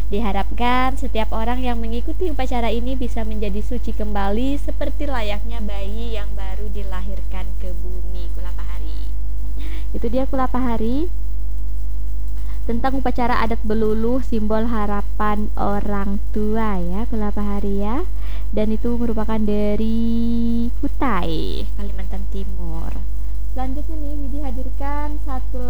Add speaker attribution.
Speaker 1: Diharapkan setiap orang yang mengikuti upacara ini bisa menjadi suci kembali seperti layaknya bayi yang baru dilahirkan ke bumi. Kulapahari. Itu dia Kulapahari tentang upacara adat beluluh, simbol harapan orang tua ya Kulapahari ya. Dan itu merupakan dari Kutai, Kalimantan Timur. Selanjutnya nih Widi hadirkan satu